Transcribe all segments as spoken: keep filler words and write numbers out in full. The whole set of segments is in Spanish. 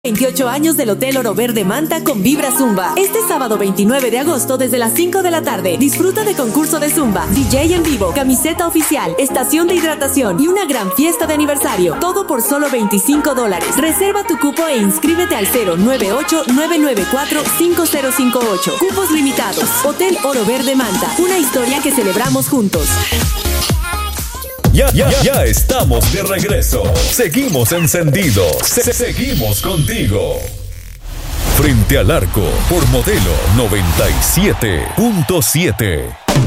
veintiocho años del Hotel Oro Verde Manta con Vibra Zumba. Este sábado veintinueve de agosto desde las cinco de la tarde. Disfruta de concurso de Zumba, D J en vivo, camiseta oficial, estación de hidratación y una gran fiesta de aniversario. Todo por solo veinticinco dólares. Reserva tu cupo e inscríbete al cero nueve ocho nueve nueve cuatro cinco cero cinco ocho. Cupos limitados. Hotel Oro Verde Manta. Una historia que celebramos juntos. Ya, ya, ya estamos de regreso. Seguimos encendidos. Se- seguimos contigo. Frente al Arco por Modelo noventa y siete punto siete.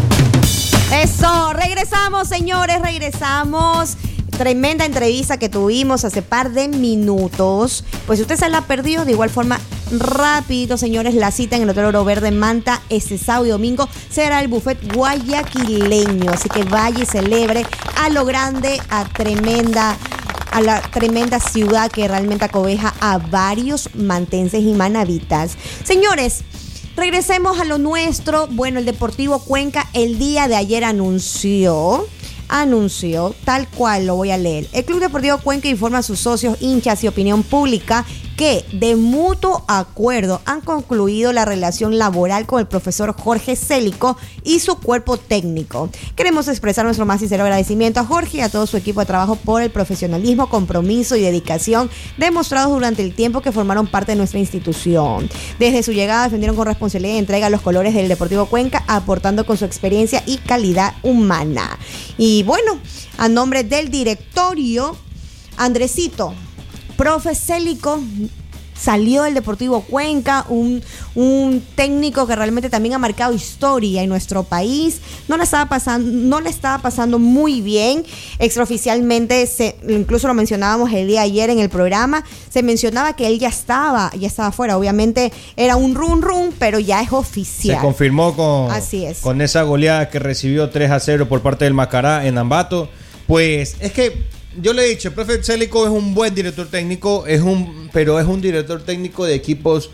Eso, regresamos, señores, regresamos. Tremenda entrevista que tuvimos hace par de minutos. Pues si usted se la ha perdido, de igual forma, rapidito, señores, la cita en el Hotel Oro Verde Manta este sábado y domingo será el buffet guayaquileño. Así que vaya y celebre a lo grande, a tremenda, a la tremenda ciudad que realmente acobeja a varios mantenses y manavitas. Señores, regresemos a lo nuestro. Bueno, el Deportivo Cuenca el día de ayer anunció... anunció, tal cual lo voy a leer. El Club Deportivo Cuenca informa a sus socios, hinchas y opinión pública que de mutuo acuerdo han concluido la relación laboral con el profesor Jorge Célico y su cuerpo técnico. Queremos expresar nuestro más sincero agradecimiento a Jorge y a todo su equipo de trabajo por el profesionalismo, compromiso y dedicación demostrados durante el tiempo que formaron parte de nuestra institución. Desde su llegada defendieron con responsabilidad y entrega los colores del Deportivo Cuenca, aportando con su experiencia y calidad humana. Y bueno, a nombre del directorio, Andresito, profe Célico salió del Deportivo Cuenca, un, un técnico que realmente también ha marcado historia en nuestro país. No le estaba pasando, no le estaba pasando muy bien. Extraoficialmente, se, incluso lo mencionábamos el día de ayer en el programa, se mencionaba que él ya estaba, ya estaba fuera. Obviamente era un run run, pero ya es oficial. Se confirmó con, Así es. con esa goleada que recibió tres a cero por parte del Macará en Ambato. Pues es que yo le he dicho, el profe Célico es un buen director técnico, es un, pero es un director técnico de equipos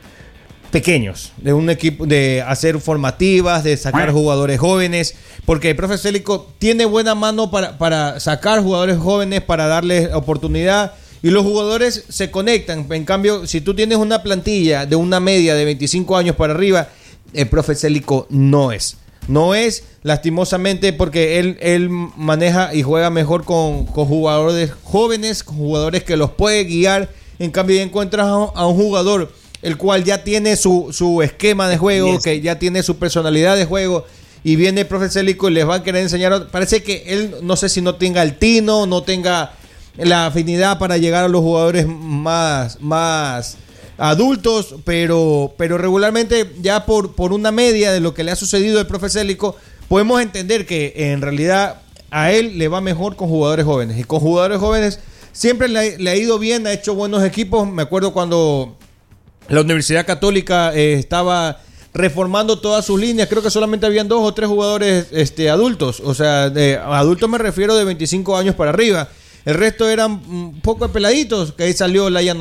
pequeños, de un equipo de hacer formativas, de sacar jugadores jóvenes, porque el profe Célico tiene buena mano para, para sacar jugadores jóvenes, para darles oportunidad, y los jugadores se conectan. En cambio, si tú tienes una plantilla de una media de veinticinco años para arriba, el profe Célico no es. No es, lastimosamente, porque él, él maneja y juega mejor con, con jugadores jóvenes, con jugadores que los puede guiar. En cambio, ya encuentras a, a un jugador el cual ya tiene su, su esquema de juego, yes, que ya tiene su personalidad de juego, y viene el profe Célico y les va a querer enseñar. Parece que él, no sé si no tenga el tino, no tenga la afinidad para llegar a los jugadores más... más adultos, pero, pero regularmente ya por, por una media de lo que le ha sucedido al profe Célico, podemos entender que en realidad a él le va mejor con jugadores jóvenes, y con jugadores jóvenes siempre le, le ha ido bien, ha hecho buenos equipos. Me acuerdo cuando la Universidad Católica eh, estaba reformando todas sus líneas, creo que solamente habían dos o tres jugadores este, adultos, o sea, de adultos me refiero de veinticinco años para arriba. El resto eran un poco de peladitos, que ahí salió Lion,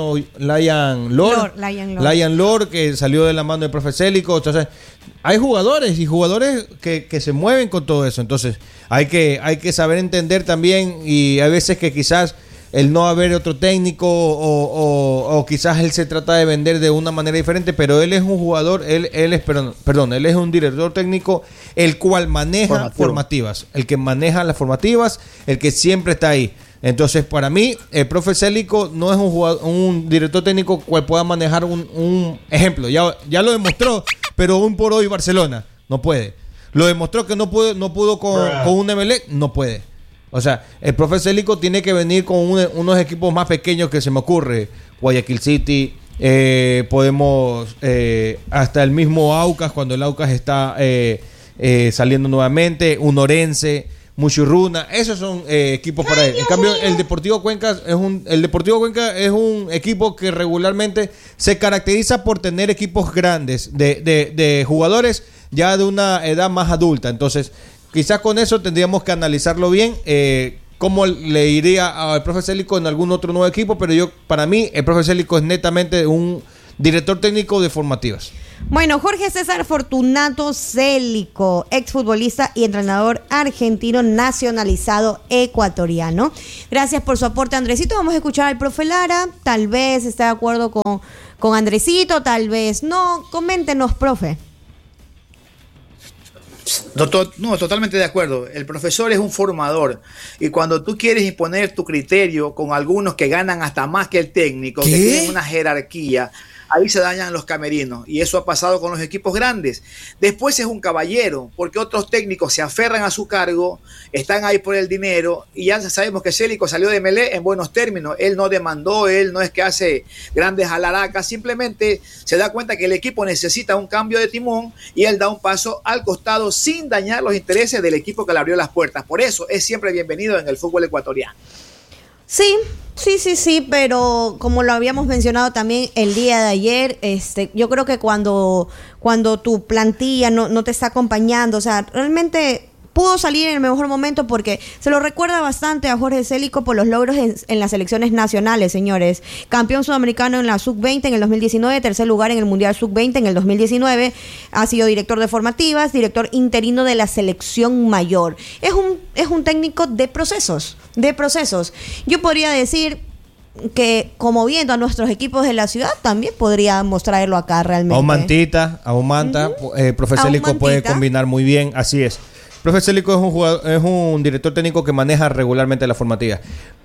Lion Lord, Lord, Lion Lord. Lion Lord, que salió de la mano del profe Célico. Entonces, hay jugadores y jugadores que, que se mueven con todo eso. Entonces, hay que, hay que saber entender también, y hay veces que quizás el no haber otro técnico o, o, o quizás él se trata de vender de una manera diferente, pero él es un jugador, él, él es, perdón, perdón, él es un director técnico el cual maneja Formativo. formativas, el que maneja las formativas, el que siempre está ahí. Entonces, para mí, el profe Célico no es un jugador, un director técnico cual pueda manejar un, un ejemplo. Ya, ya lo demostró, pero un por hoy Barcelona no puede. Lo demostró que no pudo, no pudo con, con un Emelec, no puede. O sea, el profe Célico tiene que venir con un, unos equipos más pequeños que se me ocurre. Guayaquil City, eh, podemos, eh, hasta el mismo Aucas, cuando el Aucas está eh, eh, saliendo nuevamente, un Orense, Muchurruna, esos son eh, equipos para él. En cambio, el Deportivo Cuenca es un el Deportivo Cuenca es un equipo que regularmente se caracteriza por tener equipos grandes de, de, de jugadores ya de una edad más adulta. Entonces, quizás con eso tendríamos que analizarlo bien, eh, cómo le iría al profe Célico en algún otro nuevo equipo, pero yo, para mí, el profe Célico es netamente un director técnico de formativas. Bueno, Jorge César Fortunato Célico, exfutbolista y entrenador argentino nacionalizado ecuatoriano. Gracias por su aporte, Andresito. Vamos a escuchar al profe Lara. Tal vez esté de acuerdo con, con Andresito, tal vez no. Coméntenos, profe. Doctor, no, totalmente de acuerdo. El profesor es un formador y cuando tú quieres imponer tu criterio con algunos que ganan hasta más que el técnico, ¿qué? Que tienen una jerarquía, ahí se dañan los camerinos y eso ha pasado con los equipos grandes. Después es un caballero porque otros técnicos se aferran a su cargo, están ahí por el dinero y ya sabemos que Célico salió de Melé en buenos términos. Él no demandó, él no es que hace grandes alaracas, simplemente se da cuenta que el equipo necesita un cambio de timón y él da un paso al costado sin dañar los intereses del equipo que le abrió las puertas. Por eso es siempre bienvenido en el fútbol ecuatoriano. Sí, sí, sí, sí, pero como lo habíamos mencionado también el día de ayer, este, yo creo que cuando, cuando tu plantilla no, no te está acompañando, o sea, realmente pudo salir en el mejor momento porque se lo recuerda bastante a Jorge Célico por los logros en, en las selecciones nacionales, señores. Campeón sudamericano en la sub veinte en el dos mil diecinueve, tercer lugar en el Mundial sub veinte en el dos mil diecinueve, ha sido director de formativas, director interino de la selección mayor. Es un, es un técnico de procesos, de procesos. Yo podría decir que como viendo a nuestros equipos de la ciudad, también podríamos traerlo acá realmente. A un Mantita, a un Manta, uh-huh. eh, profe Célico puede combinar muy bien, así es. Profe Célico es un jugador, es un director técnico que maneja regularmente la formativa.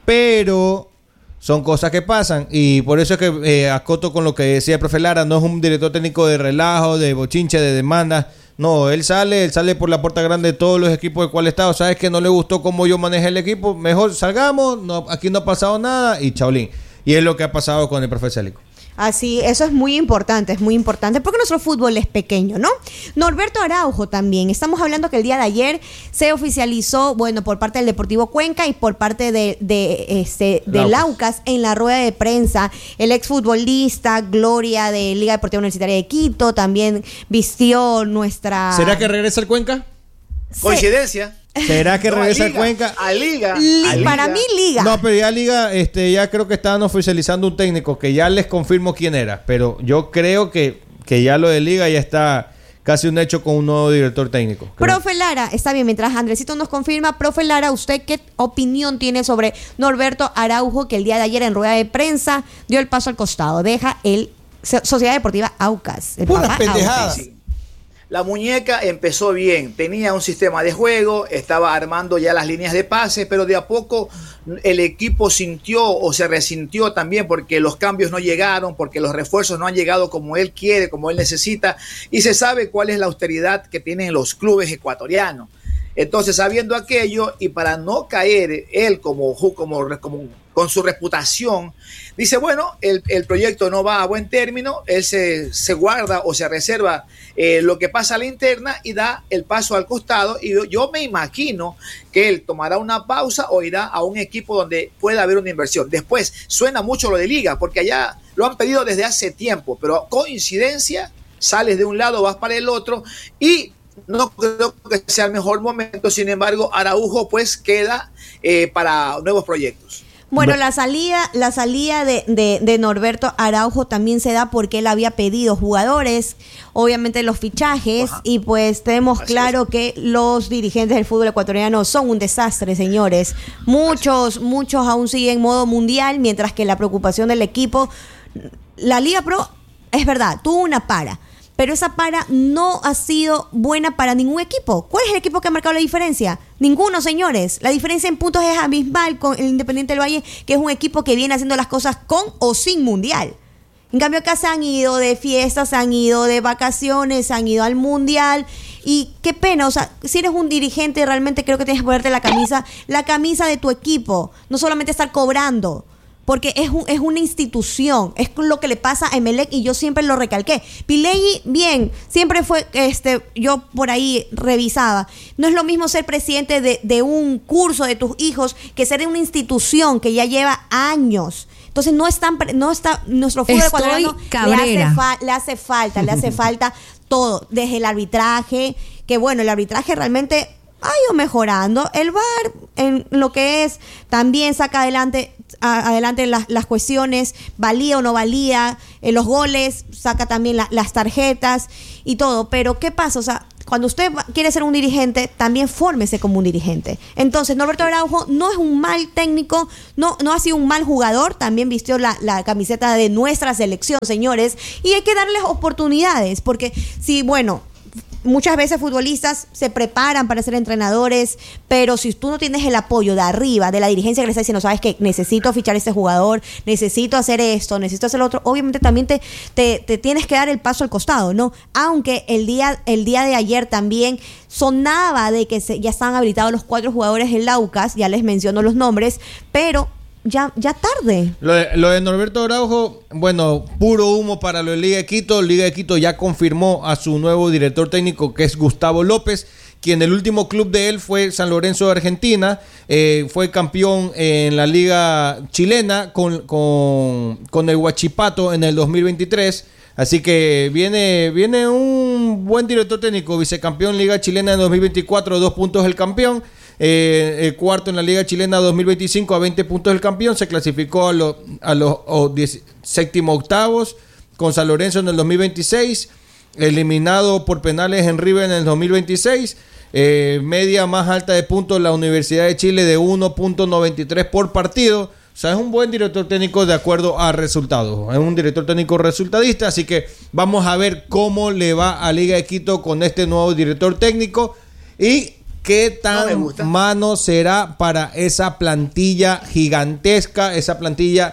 Pero son cosas que pasan. Y por eso es que eh, acoto con lo que decía el profe Lara. No es un director técnico de relajo, de bochinche, de demanda. No, él sale, él sale por la puerta grande de todos los equipos del cual está. ¿Sabes que no le gustó cómo yo manejé el equipo? Mejor salgamos, no, aquí no ha pasado nada y chaolín. Y es lo que ha pasado con el profe Célico. Así, eso es muy importante, es muy importante porque nuestro fútbol es pequeño, ¿no? Norberto Araujo también. Estamos hablando que el día de ayer se oficializó, bueno, por parte del Deportivo Cuenca y por parte de, de, este, de Laucas. Laucas en la rueda de prensa. El exfutbolista, gloria de Liga Deportiva Universitaria de Quito, también vistió nuestra... ¿Será que regresa el Cuenca? Sí. Coincidencia. ¿Será que no, regresa a Cuenca? A Liga, Li- a Liga. Para mí, Liga. No, pero ya Liga, este, ya creo que estaban oficializando un técnico que ya les confirmo quién era. Pero yo creo que, que ya lo de Liga ya está casi un hecho con un nuevo director técnico. Creo. Profe Lara, está bien, mientras Andresito nos confirma, profe Lara, ¿usted qué opinión tiene sobre Norberto Araujo, que el día de ayer en rueda de prensa dio el paso al costado? Deja el Sociedad Deportiva Aucas. Puras pendejadas. Sí. La muñeca empezó bien, tenía un sistema de juego, estaba armando ya las líneas de pase, pero de a poco el equipo sintió o se resintió también porque los cambios no llegaron, porque los refuerzos no han llegado como él quiere, como él necesita, y se sabe cuál es la austeridad que tienen los clubes ecuatorianos. Entonces, sabiendo aquello, y para no caer él como, como, como con su reputación, dice, bueno, el, el proyecto no va a buen término, él se, se guarda o se reserva eh, lo que pasa a la interna y da el paso al costado, y yo, yo me imagino que él tomará una pausa o irá a un equipo donde pueda haber una inversión. Después, suena mucho lo de Liga, porque allá lo han pedido desde hace tiempo, pero coincidencia, sales de un lado, vas para el otro, y no creo que sea el mejor momento. Sin embargo, Araujo pues queda eh, para nuevos proyectos. Bueno, la salida, la salida de, de, de Norberto Araujo también se da porque él había pedido jugadores, obviamente los fichajes. Ajá. Y pues tenemos Así claro es. que los dirigentes del fútbol ecuatoriano son un desastre, señores. Muchos, muchos aún siguen en modo mundial, mientras que la preocupación del equipo, la Liga Pro, es verdad, tuvo una para. Pero esa para no ha sido buena para ningún equipo. ¿Cuál es el equipo que ha marcado la diferencia? Ninguno, señores. La diferencia en puntos es abismal con el Independiente del Valle, que es un equipo que viene haciendo las cosas con o sin mundial. En cambio, acá se han ido de fiestas, se han ido de vacaciones, se han ido al mundial. Y qué pena, o sea, si eres un dirigente, realmente creo que tienes que ponerte la camisa, la camisa de tu equipo. No solamente estar cobrando. Porque es, un, es una institución, es lo que le pasa a Emelec y yo siempre lo recalqué. Pileggi, bien, siempre fue, este, yo por ahí revisaba, no es lo mismo ser presidente de, de un curso de tus hijos que ser de una institución que ya lleva años. Entonces no están, no está, nuestro fútbol ecuatoriano le hace, fa, le hace falta, le hace falta todo, desde el arbitraje, que bueno, el arbitraje realmente ha ido mejorando, el V A R en lo que es, también saca adelante a, adelante las, las cuestiones, valía o no valía, eh, los goles, saca también la, las tarjetas y todo. Pero ¿qué pasa? O sea, cuando usted quiere ser un dirigente, también fórmese como un dirigente. Entonces, Norberto Araujo no es un mal técnico, no, no ha sido un mal jugador, también vistió la, la camiseta de nuestra selección, señores, y hay que darles oportunidades, porque si, bueno, muchas veces futbolistas se preparan para ser entrenadores, pero si tú no tienes el apoyo de arriba, de la dirigencia que le está diciendo, sabes que necesito fichar a este jugador, necesito hacer esto, necesito hacer lo otro, obviamente también te, te, te tienes que dar el paso al costado, ¿no? Aunque el día, el día de ayer también sonaba de que se, ya estaban habilitados los cuatro jugadores del Aucas, ya les menciono los nombres, pero Ya, ya tarde. Lo de, lo de Norberto Araujo, bueno, puro humo para lo de Liga de Quito. Liga de Quito ya confirmó a su nuevo director técnico, que es Gustavo López, quien el último club de él fue San Lorenzo de Argentina. Eh, fue campeón en la Liga Chilena con, con, con el Huachipato en el dos mil veintitrés. Así que viene, viene un buen director técnico, vicecampeón Liga Chilena en dos mil veinticuatro, dos puntos el campeón. Eh, el cuarto en la Liga Chilena dos mil veinticinco a veinte puntos del campeón, se clasificó a los a los séptimo octavos con San Lorenzo en el dos mil veintiséis, eliminado por penales en River en el dos mil veintiséis, eh, media más alta de puntos la Universidad de Chile de uno punto noventa y tres por partido. O sea, es un buen director técnico de acuerdo a resultados, es un director técnico resultadista, así que vamos a ver cómo le va a Liga de Quito con este nuevo director técnico y qué tan no mano será para esa plantilla gigantesca, esa plantilla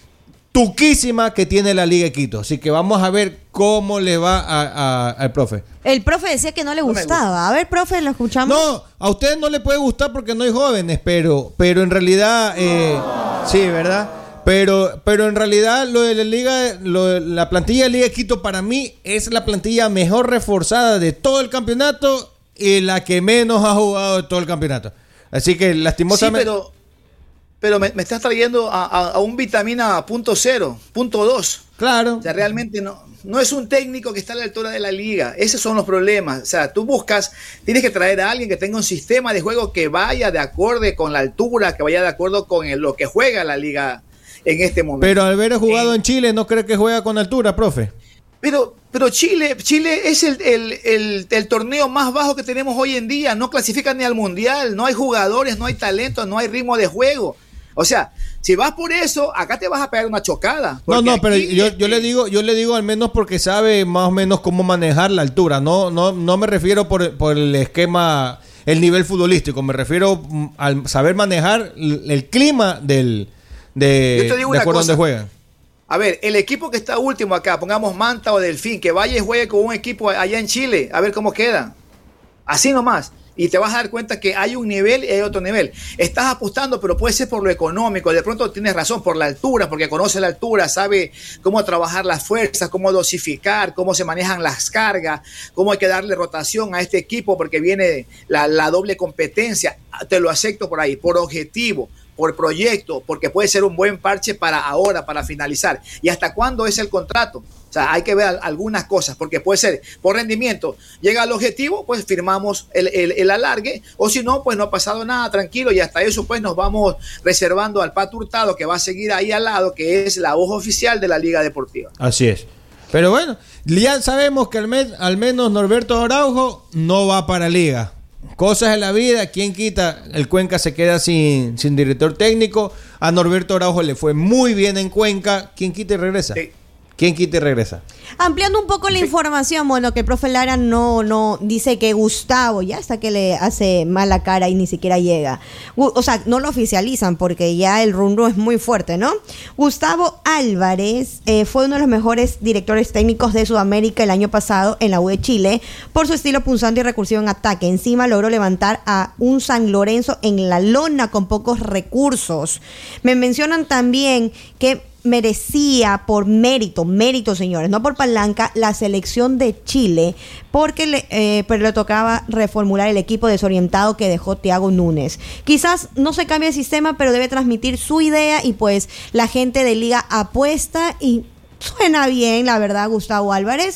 tuquísima que tiene la Liga de Quito. Así que vamos a ver cómo le va a, a, al profe. El profe decía que no le gustaba. No a ver, profe, lo escuchamos. No, a ustedes no le puede gustar porque no hay jóvenes, pero, pero en realidad, eh, sí, ¿verdad? Pero, pero en realidad lo de la Liga, lo de la plantilla de Liga de Quito para mí es la plantilla mejor reforzada de todo el campeonato y la que menos ha jugado de todo el campeonato. Así que lastimosamente... Sí, pero, pero me, me estás trayendo a, a, a un vitamina punto cero, punto dos. Claro. O sea, realmente no, no es un técnico que está a la altura de la liga. Esos son los problemas. O sea, tú buscas, tienes que traer a alguien que tenga un sistema de juego que vaya de acorde con la altura, que vaya de acuerdo con el, lo que juega la liga en este momento. Pero al haber jugado eh, en Chile, ¿no cree que juega con altura, profe? Pero, pero Chile, Chile es el, el, el, el torneo más bajo que tenemos hoy en día. No clasifican ni al mundial, no hay jugadores, no hay talento, no hay ritmo de juego. O sea, si vas por eso, acá te vas a pegar una chocada. No, no, aquí, pero yo, este... yo le digo, yo le digo al menos porque sabe más o menos cómo manejar la altura. No, no, no me refiero por, por el esquema, el nivel futbolístico. Me refiero al saber manejar el, el clima del, de, de acuerdo a donde juegan. A ver, el equipo que está último acá, pongamos Manta o Delfín, que vaya y juegue con un equipo allá en Chile, a ver cómo queda. Así nomás. Y te vas a dar cuenta que hay un nivel y hay otro nivel. Estás apostando, pero puede ser por lo económico. De pronto tienes razón, por la altura, porque conoce la altura, sabe cómo trabajar las fuerzas, cómo dosificar, cómo se manejan las cargas, cómo hay que darle rotación a este equipo, porque viene la, la doble competencia. Te lo acepto por ahí, por objetivo, por proyecto, porque puede ser un buen parche para ahora, para finalizar. ¿Y hasta cuándo es el contrato? O sea, hay que ver algunas cosas, porque puede ser por rendimiento. Llega al objetivo, pues firmamos el, el, el alargue, o si no, pues no ha pasado nada, tranquilo, y hasta eso pues nos vamos reservando al Pato Hurtado, que va a seguir ahí al lado, que es la voz oficial de la Liga Deportiva. Así es. Pero bueno, ya sabemos que al, me- al menos Norberto Araujo no va para Liga. Cosas de la vida, ¿quién quita? El Cuenca se queda sin, sin director técnico. A Norberto Araujo le fue muy bien en Cuenca. ¿Quién quita y regresa? Sí. ¿Quién quita y regresa? Ampliando un poco la sí. información, bueno, que el profe Lara no, no dice que Gustavo ya hasta que le hace mala cara y ni siquiera llega. O sea, no lo oficializan porque ya el rumbo es muy fuerte, ¿no? Gustavo Álvarez eh, fue uno de los mejores directores técnicos de Sudamérica el año pasado en la U de Chile por su estilo punzante y recursivo en ataque. Encima logró levantar a un San Lorenzo en la lona con pocos recursos. Me mencionan también que merecía por mérito, mérito señores, no por palanca, la selección de Chile, porque le, eh, pero le tocaba reformular el equipo desorientado que dejó Thiago Núñez. Quizás no se cambie el sistema, pero debe transmitir su idea y pues la gente de Liga apuesta y suena bien, la verdad, Gustavo Álvarez.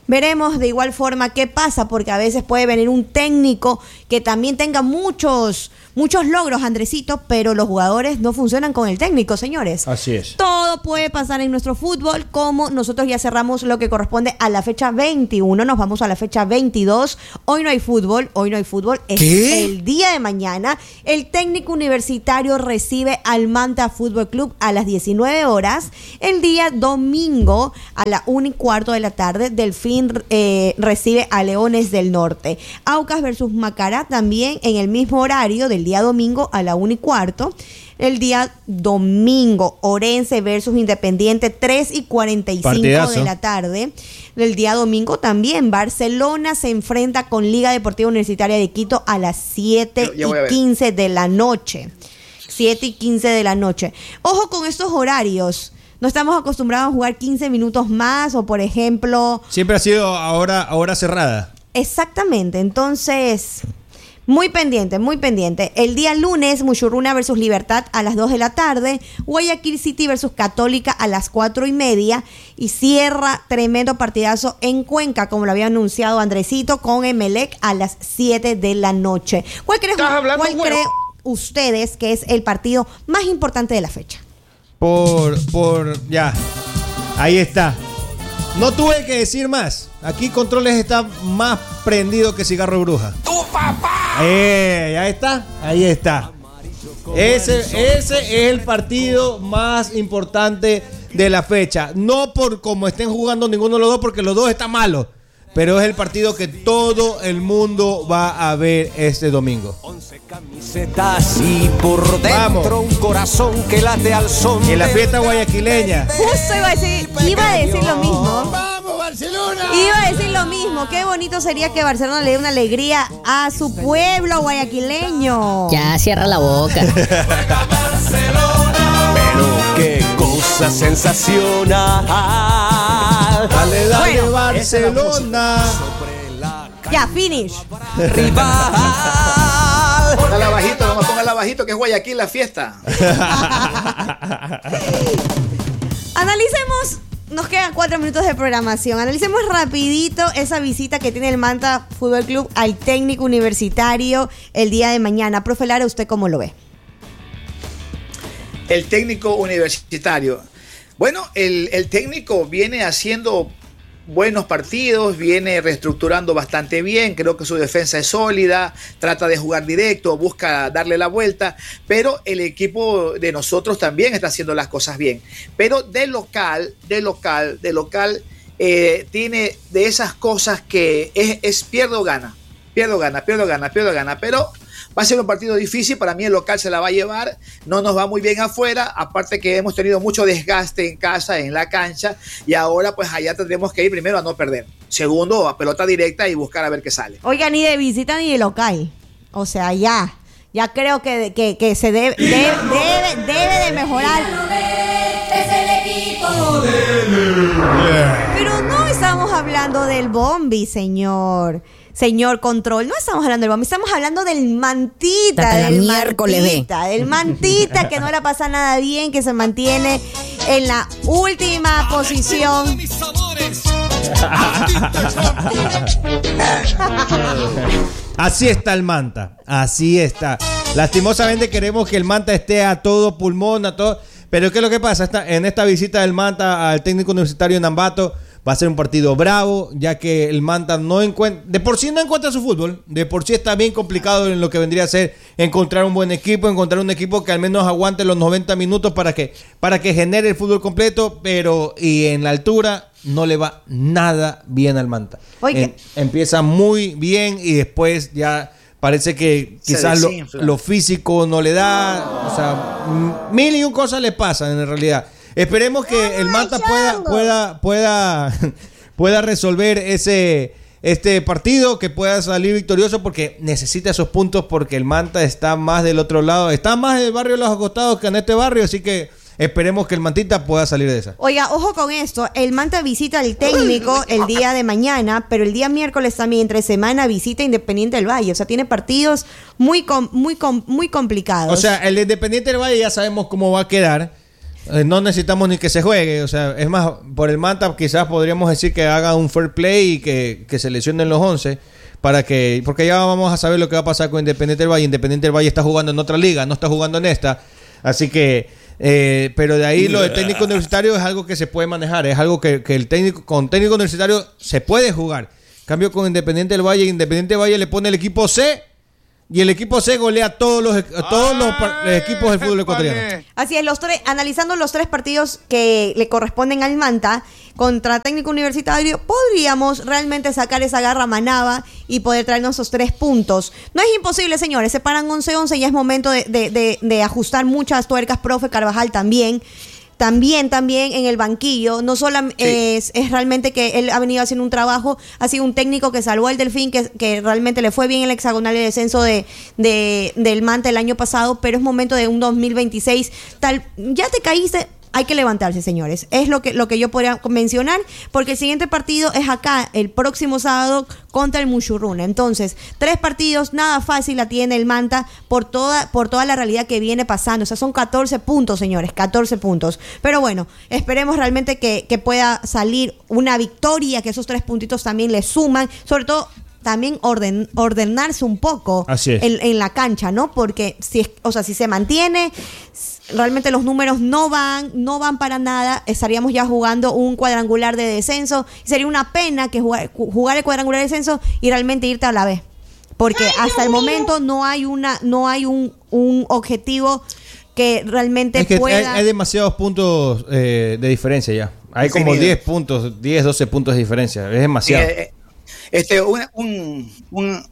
Veremos de igual forma qué pasa, porque a veces puede venir un técnico que también tenga muchos, muchos logros, Andresito, pero los jugadores no funcionan con el técnico, señores. Así es. Todo puede pasar en nuestro fútbol, como nosotros ya cerramos lo que corresponde a la fecha veintiuno, nos vamos a la fecha veintidós. Hoy no hay fútbol, hoy no hay fútbol. Es ¿Qué? el día de mañana. El técnico universitario recibe al Manta Fútbol Club a las diecinueve horas. El día domingo a la una y cuarto de la tarde, Delfín eh, recibe a Leones del Norte. Aucas versus Macará también en el mismo horario del día domingo a la una y cuarto. El día domingo, Orense versus Independiente, tres y cuarenta y cinco Partidazo. de la tarde. El día domingo también, Barcelona se enfrenta con Liga Deportiva Universitaria de Quito a las siete Ya- ya voy a y ver. quince de la noche. siete y quince de la noche. Ojo con estos horarios. No estamos acostumbrados a jugar quince minutos más o, por ejemplo... Siempre ha sido ahora, ahora cerrada. Exactamente, entonces... Muy pendiente, muy pendiente. El día lunes, Muchurruna versus Libertad a las dos de la tarde. Guayaquil City versus Católica a las cuatro y media. Y cierra tremendo partidazo en Cuenca, como lo había anunciado Andresito, con Emelec a las siete de la noche. ¿Cuál, cree, Estás hablando cuál huevo. creen ustedes que es el partido más importante de la fecha? Por, por, ya. Ahí está. No tuve que decir más. Aquí Controles está más prendido que cigarro de bruja. ¡Tu papá! Eh, ahí está, ahí está. Ese, ese es el partido más importante de la fecha. No por cómo estén jugando ninguno de los dos, porque los dos están malos. Pero es el partido que todo el mundo va a ver este domingo. Once camisetas y por dentro Vamos. un corazón que late al son. Y en la del- fiesta guayaquileña. Justo iba a decir, iba a decir lo mismo. ¡Vamos, Barcelona! Iba a decir lo mismo. Qué bonito sería que Barcelona le dé una alegría a su pueblo guayaquileño. Ya, cierra la boca. Pero qué cosa sensacional. Dale, dale, Bueno, Barcelona. Ya, finish. Rival. Póngala bajito, vamos a póngala bajito, que es Guayaquil la fiesta. Analicemos, nos quedan cuatro minutos de programación. Analicemos rapidito esa visita que tiene el Manta Fútbol Club al técnico universitario el día de mañana. Profe Lara, ¿usted cómo lo ve? El técnico universitario. Bueno, el, el técnico viene haciendo buenos partidos, viene reestructurando bastante bien, creo que su defensa es sólida, trata de jugar directo, busca darle la vuelta, pero el equipo de nosotros también está haciendo las cosas bien. Pero de local, de local, de local, eh, tiene de esas cosas que es, es pierdo o gana, pierdo o gana, pierdo o gana, pierdo o gana, pero va a ser un partido difícil, para mí el local se la va a llevar, no nos va muy bien afuera, aparte que hemos tenido mucho desgaste en casa, en la cancha, y ahora pues allá tendremos que ir primero a no perder, segundo a pelota directa y buscar a ver qué sale. Oiga, ni de visita ni de local. O sea, ya. Ya creo que, que, que se debe, debe, debe, debe de mejorar. Pero no estamos hablando del Bombi, señor. Señor Control, no estamos hablando del Bombi, estamos hablando del Mantita, Hasta la del miércoles, ve. Mantita, del Mantita que no la pasa nada bien, que se mantiene en la última posición. Así está el Manta, así está. Lastimosamente queremos que el Manta esté a todo pulmón, a todo. Pero ¿qué es lo que pasa? Esta, en esta visita del Manta al técnico universitario en Ambato va a ser un partido bravo, ya que el Manta no encuentra, de por sí no encuentra su fútbol, de por sí está bien complicado en lo que vendría a ser encontrar un buen equipo, encontrar un equipo que al menos aguante los noventa minutos para que, para que genere el fútbol completo, pero y en la altura no le va nada bien al Manta. Oye, En- empieza muy bien y después ya parece que Se quizás lo, desinfla. lo físico no le da, o sea, m- mil y un cosas le pasan en realidad. Esperemos que el Manta pueda pueda pueda pueda resolver ese este partido, que pueda salir victorioso, porque necesita esos puntos, porque el Manta está más del otro lado, está más del barrio de los acostados que en este barrio, así que esperemos que el Mantita pueda salir de esa. Oiga, ojo con esto, el Manta visita al técnico el día de mañana, pero el día miércoles también, entre semana, visita Independiente del Valle. O sea, tiene partidos muy com- muy com- muy complicados. O sea, el Independiente del Valle ya sabemos cómo va a quedar. eh, no necesitamos ni que se juegue. O sea, es más, por el Manta quizás podríamos decir que haga un fair play y que, que seleccionen los once. Para que, porque ya vamos a saber lo que va a pasar con Independiente del Valle. Independiente del Valle está jugando en otra liga, no está jugando en esta. Así que, eh, pero de ahí lo de técnico universitario es algo que se puede manejar. Es algo que, que el técnico, con técnico universitario se puede jugar. Cambio con Independiente del Valle, Independiente del Valle le pone el equipo C. Y el equipo C golea a todos los, a todos los, los equipos del fútbol ecuatoriano. Así es, los tres, analizando los tres partidos que le corresponden al Manta contra Técnico Universitario, podríamos realmente sacar esa garra manaba y poder traernos esos tres puntos. No es imposible, señores, se paran once once, ya es momento de, de, de, de ajustar muchas tuercas, profe Carvajal también. También, también en el banquillo, no solo sí. es, es realmente que él ha venido haciendo un trabajo, ha sido un técnico que salvó al Delfín, que, que realmente le fue bien el hexagonal de descenso de, de, del Manta el año pasado, pero es momento de un dos mil veintiséis, tal, ya te caíste, hay que levantarse, señores. Es lo que, lo que yo podría mencionar, porque el siguiente partido es acá, el próximo sábado, contra el Muchurruna. Entonces, tres partidos, nada fácil la tiene el Manta por toda, por toda la realidad que viene pasando. O sea, son catorce puntos, señores, catorce puntos. Pero bueno, esperemos realmente que, que pueda salir una victoria, que esos tres puntitos también le suman, sobre todo también orden, ordenarse un poco en, en la cancha, ¿no? Porque si es, o sea, si se mantiene, realmente los números no van, no van para nada, estaríamos ya jugando un cuadrangular de descenso, y sería una pena que jugar, jugar el cuadrangular de descenso y realmente irte a la B, porque Ay, hasta el mío. momento no hay una, no hay un, un objetivo que realmente es que pueda. Hay, hay demasiados puntos eh, de diferencia ya. Hay como sí, diez puntos, diez, doce puntos de diferencia. Es demasiado. Sí, eh, Este, un, un, un...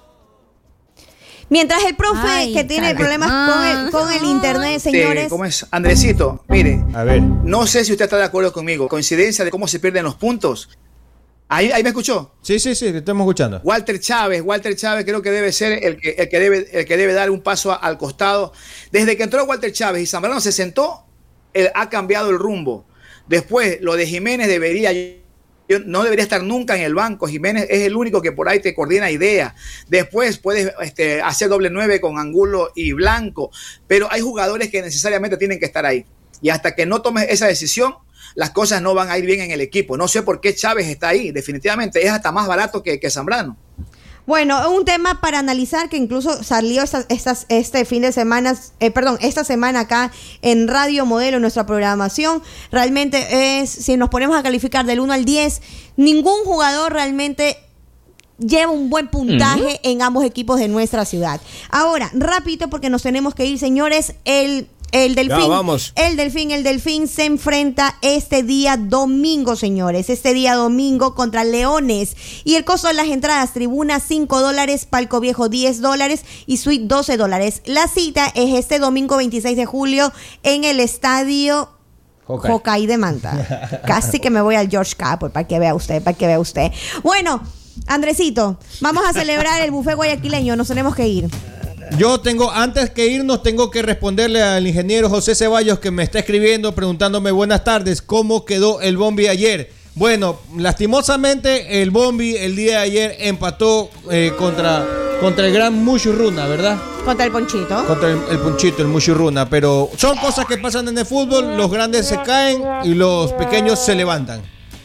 Mientras el profe Ay, que tiene cara. problemas con el, con el internet, señores. ¿Cómo es? Andresito, mire, a ver. No sé si usted está de acuerdo conmigo. Coincidencia de cómo se pierden los puntos. ¿Ahí, ahí me escuchó? Sí, sí, sí, te estamos escuchando. Walter Chávez, Walter Chávez creo que debe ser el que, el que, debe, el que debe dar un paso a, al costado. Desde que entró Walter Chávez y Zambrano se sentó, él ha cambiado el rumbo. Después, lo de Jiménez debería... no debería estar nunca en el banco. Jiménez es el único que por ahí te coordina ideas. Después puedes este, hacer doble nueve con Angulo y Blanco, pero hay jugadores que necesariamente tienen que estar ahí. Y hasta que no tomes esa decisión, las cosas no van a ir bien en el equipo. No sé por qué Chávez está ahí. Definitivamente es hasta más barato que, que Zambrano. Bueno, un tema para analizar que incluso salió esta, estas, este fin de semana, eh, perdón, esta semana acá en Radio Modelo, en nuestra programación, realmente es, si nos ponemos a calificar del uno al diez, ningún jugador realmente lleva un buen puntaje uh-huh. en ambos equipos de nuestra ciudad. Ahora, rápido porque nos tenemos que ir, señores, el... El Delfín, ya, vamos. el Delfín, el Delfín se enfrenta este día domingo, señores, este día domingo contra Leones. Y el costo de las entradas, tribuna cinco dólares, palco viejo diez dólares y suite doce dólares. La cita es este domingo veintiséis de julio en el estadio Hawkeye, Hawkeye de Manta. Casi que me voy al George Cup, para que vea usted, para que vea usted. Bueno, Andresito, vamos a celebrar el buffet guayaquileño, nos tenemos que ir. Yo tengo, antes que irnos, tengo que responderle al ingeniero José Ceballos, que me está escribiendo preguntándome buenas tardes, ¿cómo quedó el Bombi ayer? Bueno, lastimosamente el Bombi el día de ayer empató eh, contra, contra el gran Muchurruna, ¿verdad? Contra el Ponchito. Contra el, el Ponchito, el Muchurruna, pero son cosas que pasan en el fútbol, los grandes se caen y los pequeños se levantan.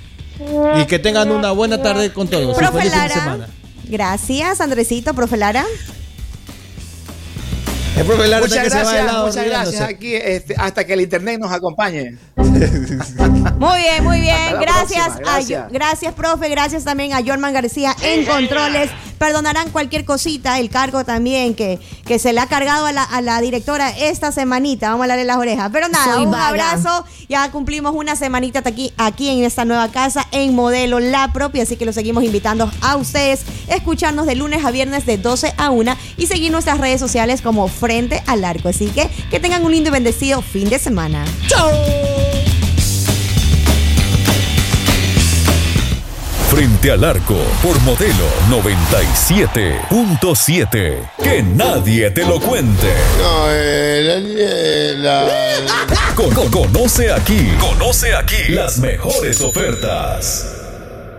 Y que tengan una buena tarde con todos. Profe Lara, gracias, Andresito. Profe Lara. El profe Lara muchas gracias, se va de lado, muchas gracias. Aquí este, hasta que el internet nos acompañe. Muy bien, muy bien. Gracias, gracias. A, gracias, profe. Gracias también a Jorman García en controles. Perdonarán cualquier cosita, el cargo también que, que se le ha cargado a la, a la directora esta semanita. Vamos a darle las orejas. Pero nada, Soy un vaga. abrazo. Ya cumplimos una semanita aquí, aquí en esta nueva casa en Modelo La Propia. Así que los seguimos invitando a ustedes a escucharnos de lunes a viernes de doce a una y seguir nuestras redes sociales como Frente al Arco. Así que que tengan un lindo y bendecido fin de semana. ¡Chao! Frente al Arco por Modelo noventa y siete punto siete. Que nadie te lo cuente. No, eh, la, la... Con, con, conoce aquí, conoce aquí las mejores ofertas.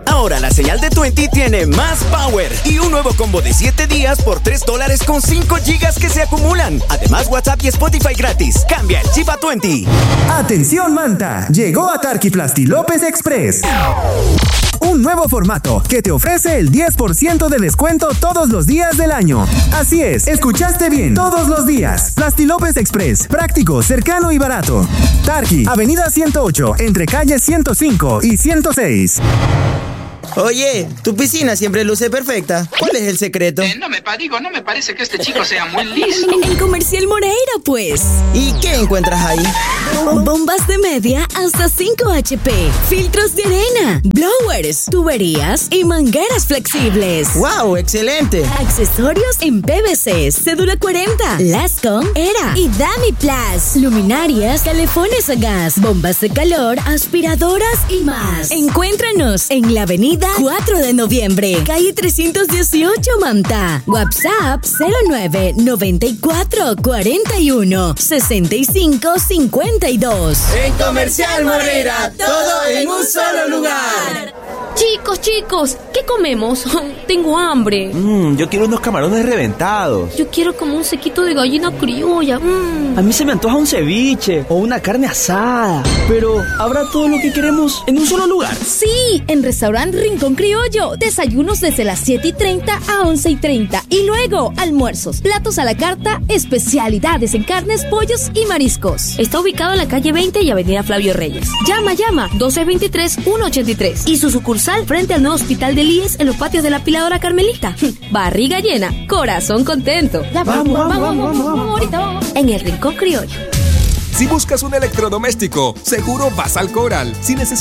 Ahora la señal de veinte tiene más power y un nuevo combo de siete días por tres dólares con cinco gigas que se acumulan. Además, WhatsApp y Spotify gratis. Cambia el chip a veinte. Atención Manta, llegó a Tarqui Plastilópez Express. Un nuevo formato que te ofrece el diez por ciento de descuento todos los días del año. Así es, escuchaste bien, todos los días. Plastilópez Express, práctico, cercano y barato. Tarqui, Avenida ciento ocho, entre calles ciento cinco y ciento seis. Oye, tu piscina siempre luce perfecta. ¿Cuál es el secreto? Eh, no me pa- digo, no me parece que este chico sea muy listo. En Comercial Moreira, pues. ¿Y qué encuentras ahí? Bombas de media hasta cinco H P, filtros de arena, blowers, tuberías y mangueras flexibles. ¡Wow! ¡Excelente! Accesorios en P V C, cédula cuarenta, Lascom, Era y Dami Plus. Luminarias, calefones a gas, bombas de calor, aspiradoras y más. Encuéntranos en la avenida cuatro de noviembre, calle trescientos dieciocho, Manta. WhatsApp cero nueve noventa y cuatro cuarenta y uno sesenta y cinco cincuenta y dos. En Comercial Moreira, todo en un solo lugar. Chicos, chicos, ¿qué comemos? Tengo hambre. Mmm, yo quiero unos camarones reventados. Yo quiero como un sequito de gallina criolla. Mm. A mí se me antoja un ceviche o una carne asada. Pero, ¿habrá todo lo que queremos en un solo lugar? Sí, en Restaurant Rincón Criollo. Desayunos desde las siete y treinta a once y treinta. Y luego, almuerzos, platos a la carta, especialidades en carnes, pollos y mariscos. Está ubicado en la calle veinte y avenida Flavio Reyes. Llama, llama, doce veintitrés, uno ochenta y tres. Y su sucursal frente al nuevo hospital de I E S en los patios de la Piladora Carmelita. Barriga llena, corazón contento. Ya vamos, vamos, vamos, vamos, vamos, vamos, ahorita vamos. En el Rincón Criollo. Si buscas un electrodoméstico, seguro vas al Coral. Si necesitas